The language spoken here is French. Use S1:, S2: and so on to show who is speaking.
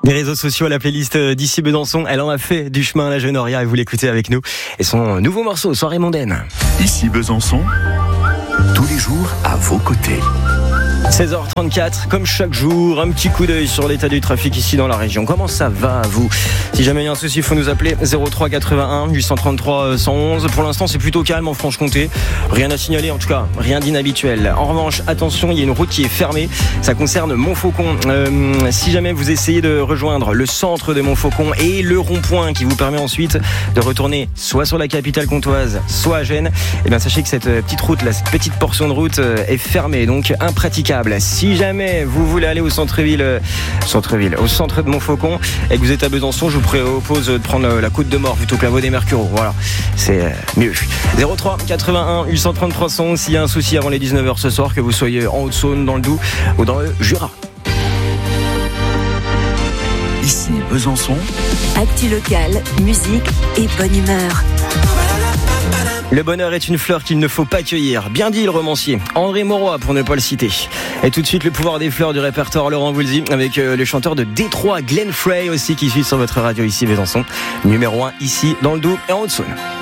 S1: Les réseaux sociaux, la playlist d'ici Besançon, elle en a fait du chemin, la jeune Auria, et vous l'écoutez avec nous. Et son nouveau morceau, Soirée mondaine.
S2: Ici Besançon, tous les jours à vos côtés.
S1: 16h34, comme chaque jour, un petit coup d'œil sur l'état du trafic ici dans la région. Comment ça va, vous ? Si jamais il y a un souci, il faut nous appeler 03 81 833 111. Pour l'instant, c'est plutôt calme en Franche-Comté. Rien à signaler, en tout cas, rien d'inhabituel. En revanche, attention, il y a une route qui est fermée. Ça concerne Montfaucon. Si jamais vous essayez de rejoindre le centre de Montfaucon et le rond-point qui vous permet ensuite de retourner soit sur la capitale comtoise, soit à Gênes, eh bien, sachez que cette petite route, là, cette petite portion de route est fermée, donc impraticable. Si jamais vous voulez aller au centre-ville, au centre de Montfaucon, et que vous êtes à Besançon, je vous propose de prendre la Côte de Mort plutôt que la Voie des Mercureaux. Voilà, c'est mieux. 03 81 833 111 s'il y a un souci avant les 19h ce soir, que vous soyez en Haute-Saône, dans le Doubs ou dans le Jura.
S2: Ici Besançon,
S3: actu locale, musique et bonne humeur.
S1: Le bonheur est une fleur qu'il ne faut pas cueillir. Bien dit le romancier André Mauroy, pour ne pas le citer. Et tout de suite, le pouvoir des fleurs du répertoire Laurent Voulzy, avec le chanteur de Détroit, Glenn Frey aussi, qui suit sur votre radio ici Besançon. Numéro 1 ici dans le Doubs et en Haute-Saône.